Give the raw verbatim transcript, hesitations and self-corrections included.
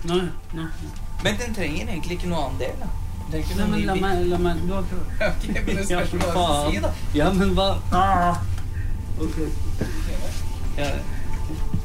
Nei, nei. Men den trenger egentlig ikke noe annen del, da. Den trenger ikke Nei, noe men ny la bit. meg, la meg, du har prøvd. Ok, men det spørs hva du skal si, da. Ja, men hva? Ah. Ok. Ja,